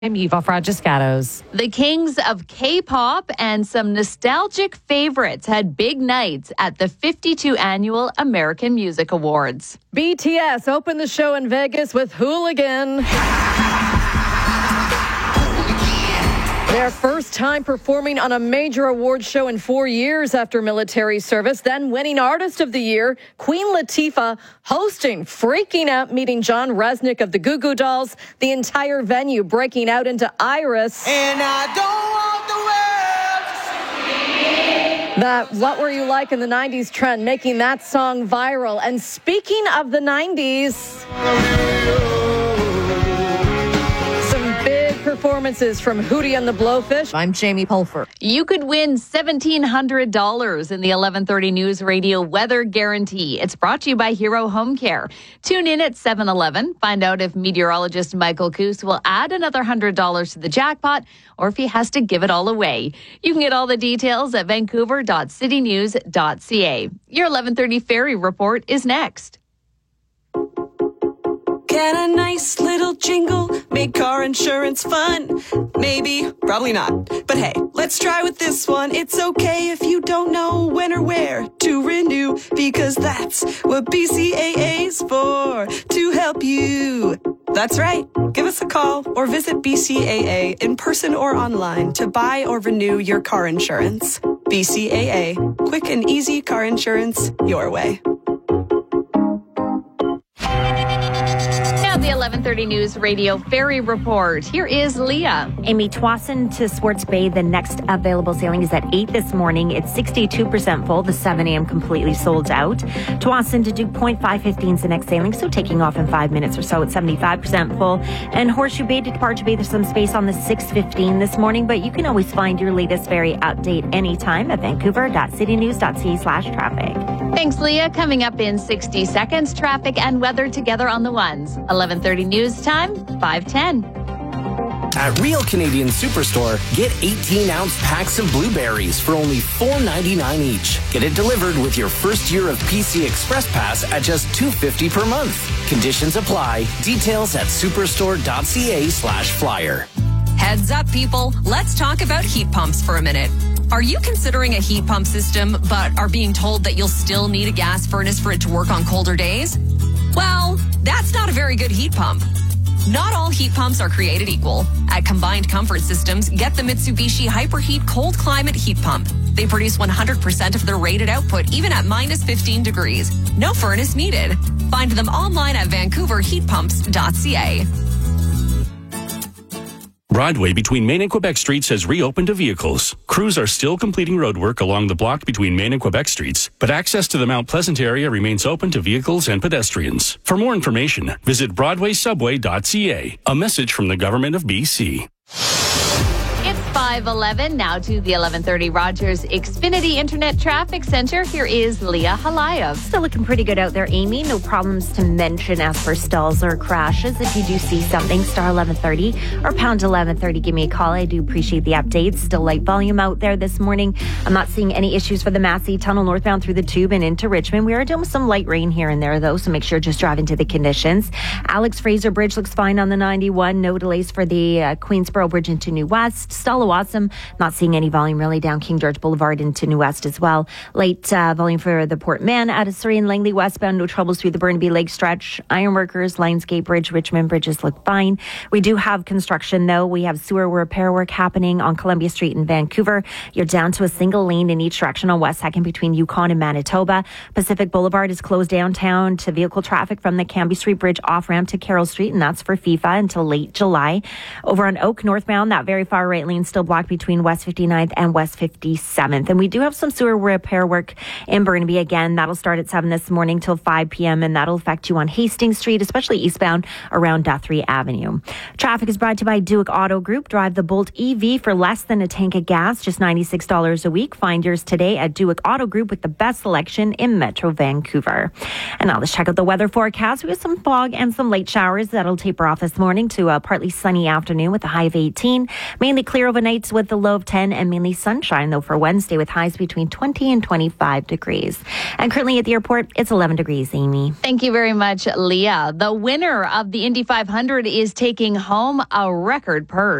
I'm Eva Fragiscatos. The kings of K-pop and some nostalgic favorites had big nights at the 52 Annual American Music Awards. BTS opened the show in Vegas with Hooligan. Their first time performing on a major award show in 4 years after military service. Then winning Artist of the Year, Queen Latifah hosting, freaking out, meeting John Resnick of the Goo Goo Dolls. The entire venue breaking out into Iris. And I don't want the world to see. That What Were You Like in the 90s trend, making that song viral. And speaking of the 90s... performances from Hootie and the Blowfish. I'm Jamie Pulfer. You could win $1,700 in the 11:30 News Radio Weather Guarantee. It's brought to you by Hero Home Care. Tune in at 7:11. Find out if meteorologist Michael Coos will add another $100 to the jackpot or if he has to give it all away. You can get all the details at vancouver.citynews.ca. Your 11:30 Ferry Report is next. Can a nice little jingle make car insurance fun? Maybe, probably not. But hey, let's try with this one. It's okay if you don't know when or where to renew, because that's what BCAA's for, to help you. That's right. Give us a call or visit BCAA in person or online to buy or renew your car insurance. BCAA. Quick and easy car insurance your way. The 11:30 News Radio Ferry Report. Here is Leah. Amy, Tsawwassen to Swartz Bay. The next available sailing is at 8 this morning. It's 62% full. The 7 a.m. completely sold out. Tsawwassen to Duke Point, 5:15 is the next sailing, so taking off in 5 minutes or so. It's 75% full. And Horseshoe Bay to Departure Bay, there's some space on the 6:15 this morning, but you can always find your latest ferry update anytime at vancouver.citynews.ca/traffic. Thanks, Leah. Coming up in 60 seconds, traffic and weather together on the ones. 11:30 news time, 5:10. At Real Canadian Superstore, get 18-ounce packs of blueberries for only $4.99 each. Get it delivered with your first year of PC Express Pass at just $2.50 per month. Conditions apply. Details at superstore.ca/flyer. Heads up, people. Let's talk about heat pumps for a minute. Are you considering a heat pump system but are being told that you'll still need a gas furnace for it to work on colder days? Well, that's not a very good heat pump. Not all heat pumps are created equal. At Combined Comfort Systems, get the Mitsubishi Hyperheat Cold Climate Heat Pump. They produce 100% of their rated output, even at minus 15 degrees. No furnace needed. Find them online at vancouverheatpumps.ca. Broadway between Main and Quebec Streets has reopened to vehicles. Crews are still completing roadwork along the block between Main and Quebec Streets, but access to the Mount Pleasant area remains open to vehicles and pedestrians. For more information, visit broadwaysubway.ca. A message from the Government of BC. It's 5:11 now to the 11:30 Rogers Xfinity Internet Traffic Center. Here is Leah Halayev. Still looking pretty good out there, Amy. No problems to mention as for stalls or crashes. If you do see something, star 1130 or pound 1130, give me a call. I do appreciate the updates. Still light volume out there this morning. I'm not seeing any issues for the Massey Tunnel northbound through the Tube and into Richmond. We are dealing with some light rain here and there, though, so make sure just drive into the conditions. Alex Fraser Bridge looks fine on the 91. No delays for the Queensboro Bridge into New West. Stallawasam, not seeing any volume really down King George Boulevard into New West as well. Late volume for the Port Mann out of Surrey and Langley westbound. No troubles through the Burnaby Lake stretch. Ironworkers, Lionsgate Bridge, Richmond bridges look fine. We do have construction though. We have sewer repair work happening on Columbia Street in Vancouver. You're down to a single lane in each direction on West 2nd between Yukon and Manitoba. Pacific Boulevard is closed downtown to vehicle traffic from the Cambie Street Bridge off-ramp to Carroll Street, and that's for FIFA until late July. Over on Oak northbound, that very far right lane still blocked between West 59th and West 57th. And we do have some sewer repair work in Burnaby again. That'll start at 7 this morning till 5 p.m. and that'll affect you on Hastings Street, especially eastbound around Guthrie Avenue. Traffic is brought to you by Duke Auto Group. Drive the Bolt EV for less than a tank of gas, just $96 a week. Find yours today at Duke Auto Group with the best selection in Metro Vancouver. And now let's check out the weather forecast. We have some fog and some late showers that'll taper off this morning to a partly sunny afternoon with a high of 18. Mainly clear over night with the low of 10 and mainly sunshine, though, for Wednesday with highs between 20 and 25 degrees. And currently at the airport, it's 11 degrees, Amy. Thank you very much, Leah. The winner of the Indy 500 is taking home a record purse.